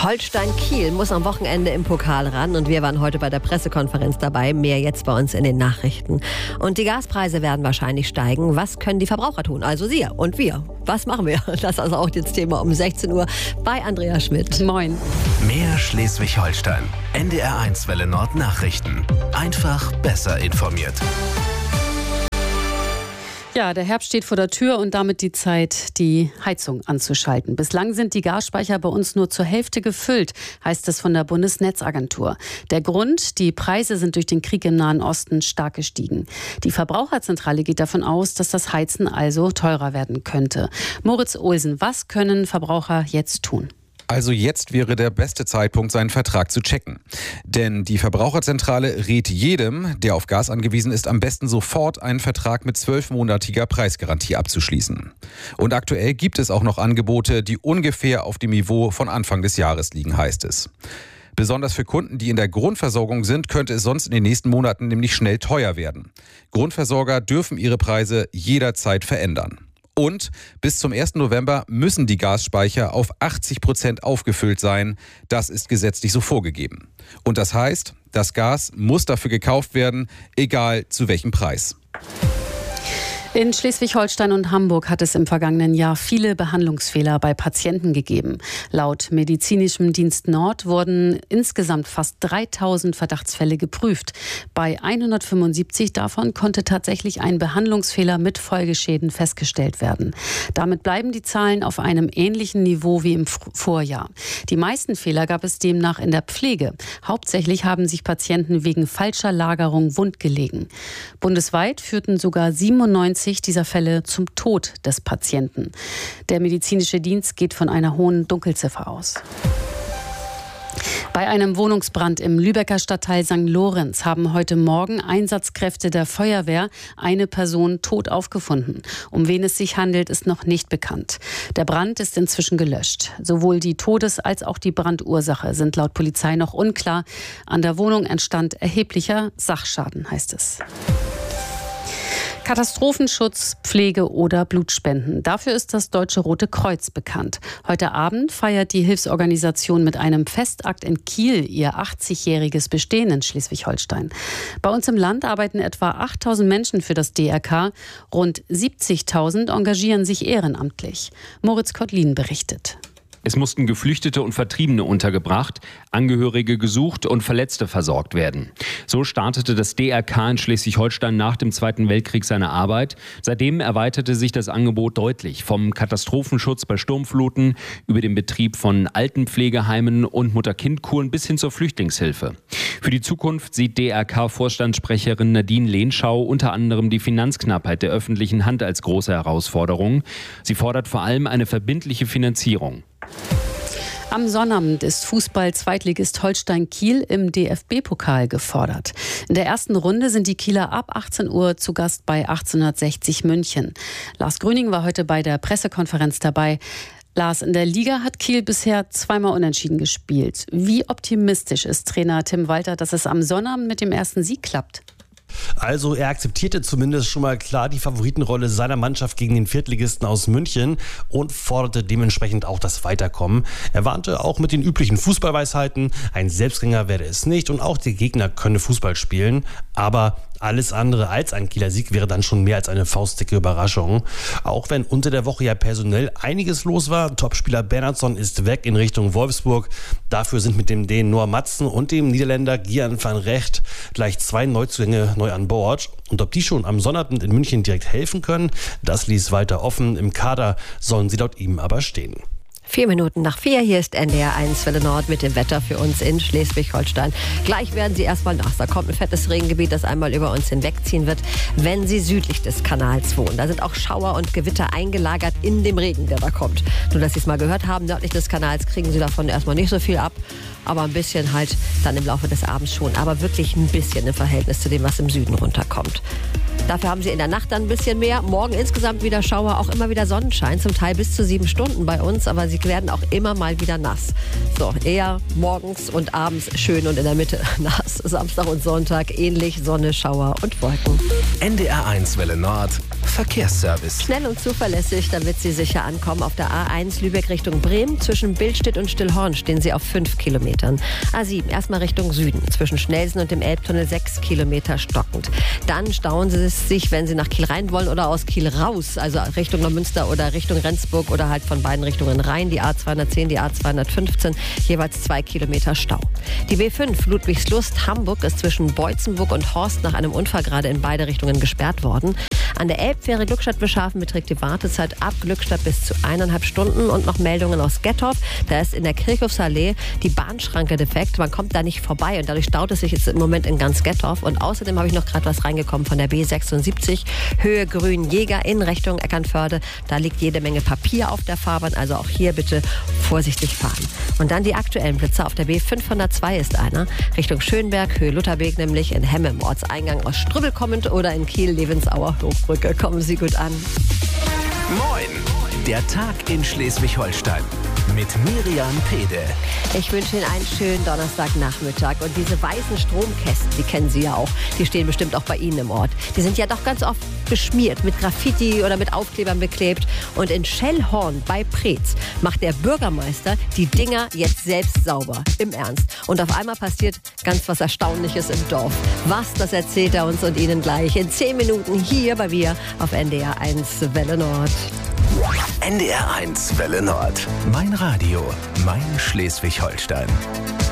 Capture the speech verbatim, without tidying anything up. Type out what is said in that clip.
Holstein Kiel muss am Wochenende im Pokal ran und wir waren heute bei der Pressekonferenz dabei. Mehr jetzt bei uns in den Nachrichten. Und die Gaspreise werden wahrscheinlich steigen. Was können die Verbraucher tun? Also Sie und wir. Was machen wir? Das ist also auch das Thema um sechzehn Uhr bei Andrea Schmidt. Moin. Mehr Schleswig-Holstein. N D R eins Welle Nord Nachrichten. Einfach besser informiert. Ja, der Herbst steht vor der Tür und damit die Zeit, die Heizung anzuschalten. Bislang sind die Gasspeicher bei uns nur zur Hälfte gefüllt, heißt es von der Bundesnetzagentur. Der Grund, die Preise sind durch den Krieg im Nahen Osten stark gestiegen. Die Verbraucherzentrale geht davon aus, dass das Heizen also teurer werden könnte. Moritz Olsen, was können Verbraucher jetzt tun? Also jetzt wäre der beste Zeitpunkt, seinen Vertrag zu checken. Denn die Verbraucherzentrale rät jedem, der auf Gas angewiesen ist, am besten sofort einen Vertrag mit zwölfmonatiger Preisgarantie abzuschließen. Und aktuell gibt es auch noch Angebote, die ungefähr auf dem Niveau von Anfang des Jahres liegen, heißt es. Besonders für Kunden, die in der Grundversorgung sind, könnte es sonst in den nächsten Monaten nämlich schnell teuer werden. Grundversorger dürfen ihre Preise jederzeit verändern. Und bis zum ersten November müssen die Gasspeicher auf achtzig Prozent aufgefüllt sein. Das ist gesetzlich so vorgegeben. Und das heißt, das Gas muss dafür gekauft werden, egal zu welchem Preis. In Schleswig-Holstein und Hamburg hat es im vergangenen Jahr viele Behandlungsfehler bei Patienten gegeben. Laut Medizinischem Dienst Nord wurden insgesamt fast dreitausend Verdachtsfälle geprüft. Bei hundertfünfundsiebzig davon konnte tatsächlich ein Behandlungsfehler mit Folgeschäden festgestellt werden. Damit bleiben die Zahlen auf einem ähnlichen Niveau wie im Vorjahr. Die meisten Fehler gab es demnach in der Pflege. Hauptsächlich haben sich Patienten wegen falscher Lagerung wundgelegen. Bundesweit führten sogar siebenundneunzig dieser Fälle zum Tod des Patienten. Der medizinische Dienst geht von einer hohen Dunkelziffer aus. Bei einem Wohnungsbrand im Lübecker Stadtteil Sankt Lorenz haben heute Morgen Einsatzkräfte der Feuerwehr eine Person tot aufgefunden. Um wen es sich handelt, ist noch nicht bekannt. Der Brand ist inzwischen gelöscht. Sowohl die Todes- als auch die Brandursache sind laut Polizei noch unklar. An der Wohnung entstand erheblicher Sachschaden, heißt es. Katastrophenschutz, Pflege oder Blutspenden. Dafür ist das Deutsche Rote Kreuz bekannt. Heute Abend feiert die Hilfsorganisation mit einem Festakt in Kiel ihr achtzigjähriges Bestehen in Schleswig-Holstein. Bei uns im Land arbeiten etwa achttausend Menschen für das D R K. Rund siebzigtausend engagieren sich ehrenamtlich. Moritz Kottlin berichtet. Es mussten Geflüchtete und Vertriebene untergebracht, Angehörige gesucht und Verletzte versorgt werden. So startete das D R K in Schleswig-Holstein nach dem Zweiten Weltkrieg seine Arbeit. Seitdem erweiterte sich das Angebot deutlich. Vom Katastrophenschutz bei Sturmfluten über den Betrieb von Altenpflegeheimen und Mutter-Kind-Kuren bis hin zur Flüchtlingshilfe. Für die Zukunft sieht D R K-Vorstandssprecherin Nadine Lehnschau unter anderem die Finanzknappheit der öffentlichen Hand als große Herausforderung. Sie fordert vor allem eine verbindliche Finanzierung. Am Sonnabend ist Fußball-Zweitligist Holstein Kiel im D F B-Pokal gefordert. In der ersten Runde sind die Kieler ab achtzehn Uhr zu Gast bei achtzehnhundertsechzig München. Lars Grüning war heute bei der Pressekonferenz dabei. Lars, in der Liga hat Kiel bisher zweimal unentschieden gespielt. Wie optimistisch ist Trainer Tim Walter, dass es am Sonnabend mit dem ersten Sieg klappt? Also er akzeptierte zumindest schon mal klar die Favoritenrolle seiner Mannschaft gegen den Viertligisten aus München und forderte dementsprechend auch das Weiterkommen. Er warnte auch mit den üblichen Fußballweisheiten, ein Selbstgänger werde es nicht und auch der Gegner könne Fußball spielen. Aber alles andere als ein Kieler Sieg wäre dann schon mehr als eine faustdicke Überraschung. Auch wenn unter der Woche ja personell einiges los war. Topspieler Bernhardsson ist weg in Richtung Wolfsburg. Dafür sind mit dem Dänen Noah Madsen und dem Niederländer Gian van Recht gleich zwei Neuzugänge neu an Bord. Und ob die schon am Sonnabend in München direkt helfen können, das ließ weiter offen. Im Kader sollen sie laut ihm aber stehen. Vier Minuten nach vier, hier ist N D R eins Welle Nord mit dem Wetter für uns in Schleswig-Holstein. Gleich werden Sie erstmal nass. Da kommt ein fettes Regengebiet, das einmal über uns hinwegziehen wird, wenn Sie südlich des Kanals wohnen. Da sind auch Schauer und Gewitter eingelagert in dem Regen, der da kommt. Nur, dass Sie es mal gehört haben, nördlich des Kanals kriegen Sie davon erstmal nicht so viel ab. Aber ein bisschen halt dann im Laufe des Abends schon. Aber wirklich ein bisschen im Verhältnis zu dem, was im Süden runterkommt. Dafür haben Sie in der Nacht dann ein bisschen mehr. Morgen insgesamt wieder Schauer, auch immer wieder Sonnenschein, zum Teil bis zu sieben Stunden bei uns. Aber sie werden auch immer mal wieder nass. So, eher morgens und abends schön und in der Mitte nass. Samstag und Sonntag ähnlich, Sonne, Schauer und Wolken. N D R eins Welle Nord Verkehrsservice. Schnell und zuverlässig, damit Sie sicher ankommen. Auf der A eins Lübeck Richtung Bremen. Zwischen Billstedt und Stillhorn stehen Sie auf fünf Kilometern. A sieben erstmal Richtung Süden. Zwischen Schnelsen und dem Elbtunnel sechs Kilometer stockend. Dann stauen Sie es sich, wenn Sie nach Kiel rein wollen oder aus Kiel raus. Also Richtung Neumünster oder Richtung Rendsburg oder halt von beiden Richtungen rein. Die A zweihundertzehn, die A zweihundertfünfzehn. Jeweils zwei Kilometer Stau. Die B fünf Ludwigslust Hamburg ist zwischen Beutzenburg und Horst nach einem Unfall gerade in beide Richtungen gesperrt worden. An der Elbfähre Glückstadt-Beschafen beträgt die Wartezeit ab Glückstadt bis zu eineinhalb Stunden. Und noch Meldungen aus Gettorf. Da ist in der Kirchhofsallee die Bahnschranke defekt. Man kommt da nicht vorbei und dadurch staut es sich jetzt im Moment in ganz Gettorf. Und außerdem habe ich noch gerade was reingekommen von der B sechsundsiebzig Höhe Grünjäger in Richtung Eckernförde. Da liegt jede Menge Papier auf der Fahrbahn. Also auch hier bitte vorsichtig fahren. Und dann die aktuellen Blitzer. Auf der B fünfhundertzwei ist einer. Richtung Schönberg, Höhe Lutherweg, nämlich in Hemme im Ortseingang aus Strübbel kommend oder in Kiel, Levensauer Hochbrücke. Kommen Sie gut an. Moin! Der Tag in Schleswig-Holstein mit Miriam Pede. Ich wünsche Ihnen einen schönen Donnerstagnachmittag. Und diese weißen Stromkästen, die kennen Sie ja auch, die stehen bestimmt auch bei Ihnen im Ort. Die sind ja doch ganz oft beschmiert, mit Graffiti oder mit Aufklebern beklebt. Und in Schellhorn bei Preetz macht der Bürgermeister die Dinger jetzt selbst sauber. Im Ernst. Und auf einmal passiert ganz was Erstaunliches im Dorf. Was, das erzählt er uns und Ihnen gleich in zehn Minuten hier bei mir auf N D R eins Welle Nord. N D R eins Welle Nord. Mein Radio, mein Schleswig-Holstein.